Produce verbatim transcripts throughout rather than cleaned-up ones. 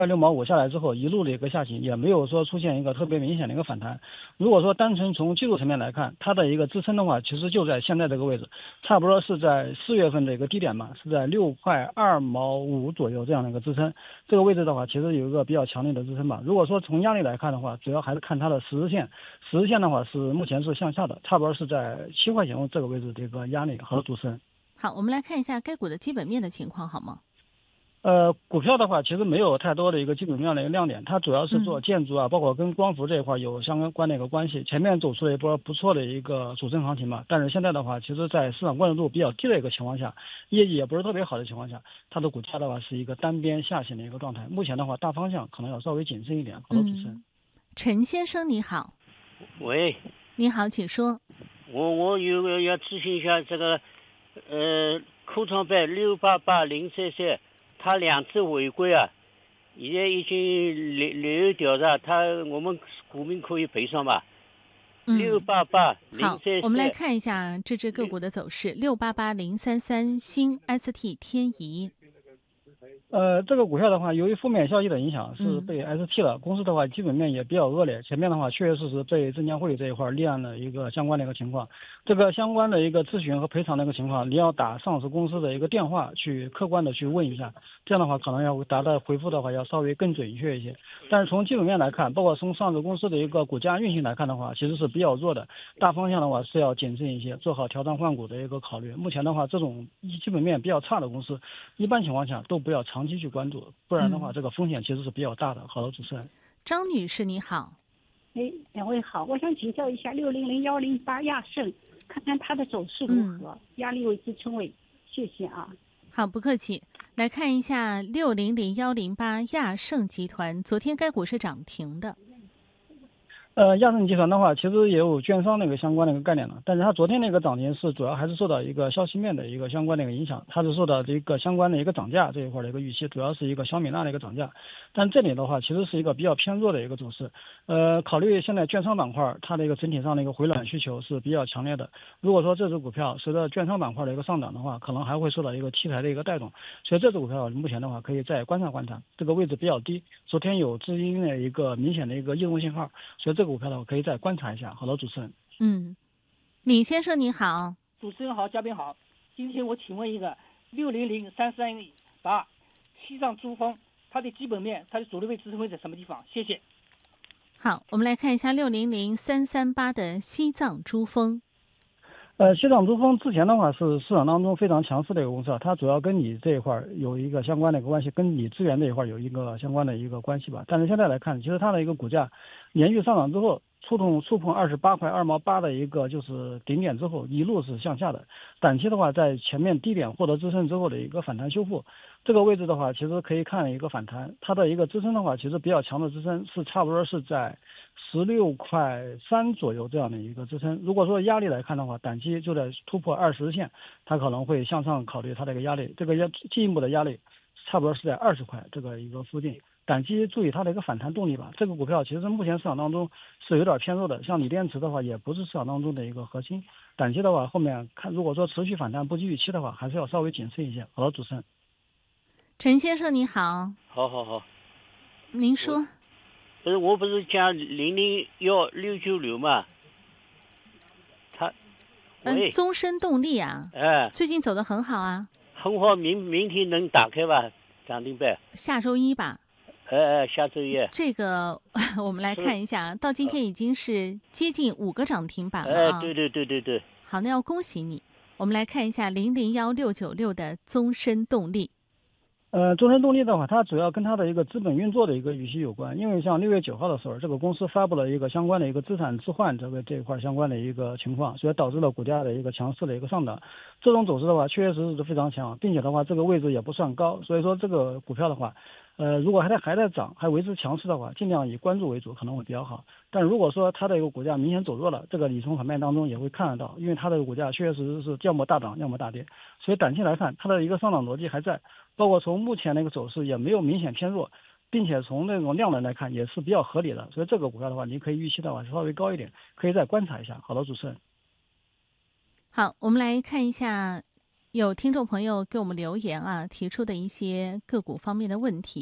六毛五下来之后，一路的一个下行，也没有说出现一个特别明显的一个反弹。如果说单纯从技术层面来看，它的一个支撑的话，其实就在现在这个位置，差不多是在四月份的一个低点嘛，是在六块二毛五左右这样的一个支撑。这个位置的话，其实有一个比较强烈的支撑吧。如果说从压力来看的话，主要还是看它的十日线，十日线的话是目前是向下的，差不多是在七块钱这个位置的一个压力和支撑。 好，我们来看一下该股的基本面的情况，好吗？ 呃，股票的话，其实没有太多的一个基本面的一个亮点，它主要是做嗯建筑啊，包括跟光伏这一块有相关的一个关系。前面走出了一波不错的一个主升行情嘛，但是现在的话，其实在市场关注度比较低的一个情况下，业绩也不是特别好的情况下，它的股价的话是一个单边下行的一个状态。目前的话，大方向可能要稍微谨慎一点。好的，主持人。 嗯，陈先生你好。 喂， 你好，请说。 我我有个要咨询一下这个，呃，科创板六八八零三三，他两次违规啊，现在已经立立案调查，他我们股民可以赔偿吧？六八八零好， 三三。 我们来看一下这只个股的走势，六八八零三三新 S T 天仪。 呃，这个股票的话，由于负面消息的影响，是嗯被 S T 了。公司的话，基本面也比较恶劣。前面的话，确确实实被证监会这一块立案了一个相关的一个情况。这个相关的一个咨询和赔偿的一个情况，你要打上市公司的一个电话去客观的去问一下。这样的话，可能要达到回复的话，要稍微更准确一些。但是从基本面来看，包括从上市公司的一个股价运行来看的话，其实是比较弱的。大方向的话是要谨慎一些，做好调仓换股的一个考虑。目前的话，这种基本面比较差的公司，一般情况下都不要长期去关注，不然的话， 嗯、 这个风险其实是比较大的。好的，主持人。 张女士你好。 哎，两位好，我想请教一下六零零幺零八亚盛，看看它的走势如何， 嗯、 压力位、支撑位，谢谢啊。 好，不客气。来看一下六零零幺零八亚盛集团，昨天该股是涨停的。 呃，亚盛集团的话，其实也有券商那个相关的一个概念了，但是它昨天那个涨停是主要还是受到一个消息面的一个相关的一个影响，它是受到这个相关的一个涨价这一块的一个预期，主要是一个小米纳的一个涨价，但这里的话其实是一个比较偏弱的一个走势。呃，考虑现在券商板块它的一个整体上的一个回暖需求是比较强烈的，如果说这只股票随着券商板块的一个上涨的话，可能还会受到一个题材的一个带动，所以这只股票目前的话可以再观察观察，这个位置比较低，昨天有资金的一个明显的一个异动信号，所以这个股票的话可以再观察一下。好的，主持人。 嗯，李先生你好。 主持人好，嘉宾好。今天我请问一个六零零三三八西藏珠峰，它的基本面，它的阻力位、支撑位在什么地方？谢谢。 好，我们来看一下六零零三三八的西藏珠峰。 呃，西藏珠峰之前的话是市场当中非常强势的一个公司，它主要跟你这一块有一个相关的一个关系，跟你资源这一块有一个相关的一个关系吧。但是现在来看，其实它的一个股价连续上涨之后，触碰触碰二十八块二毛八的一个就是顶点之后，一路是向下的。短期的话，在前面低点获得支撑之后的一个反弹修复，这个位置的话，其实可以看一个反弹。它的一个支撑的话，其实比较强的支撑是差不多是在十六块三左右这样的一个支撑。如果说压力来看的话，短期就在突破二十日线，它可能会向上考虑它的一个压力，这个压进一步的压力差不多是在二十块这个一个附近。短期注意它的一个反弹动力吧。这个股票其实目前市场当中是有点偏弱的，像锂电池的话也不是市场当中的一个核心。短期的话，后面看如果说持续反弹不及预期的话，还是要稍微谨慎一些。好的，主持人。 陈先生你好。 好好好。 您说。 不是，我不是讲零零幺六九六嘛？他， 嗯，宗申动力啊， 哎， 最近走得很好啊。 很好，明明天能打开吧？涨停板。 下周一吧。 哎哎，下周一。 这个我们来看一下，到今天已经是接近五个涨停板了啊！ 哎，对对对对对。 好，那要恭喜你。我们来看一下零零幺六九六的宗申动力。 呃，宗申动力的话，它主要跟它的一个资本运作的一个预期有关。因为像六月九号的时候，这个公司发布了一个相关的一个资产置换这个这一块相关的一个情况，所以导致了股价的一个强势的一个上涨。这种走势的话，确确实实是非常强，并且的话，这个位置也不算高，所以说这个股票的话，呃，如果还在还在涨，还维持强势的话，尽量以关注为主，可能会比较好。但如果说它的一个股价明显走弱了，这个你从盘面当中也会看得到，因为它的股价确确实实是要么大涨，要么大跌，所以短期来看，它的一个上涨逻辑还在。包括从目前那个走势也没有明显偏弱，并且从那种量能来看也是比较合理的，所以这个股票的话，你可以预期的话稍微高一点，可以再观察一下。好的，主持人。 好，我们来看一下，有听众朋友给我们留言啊，提出的一些个股方面的问题。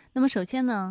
那么首先呢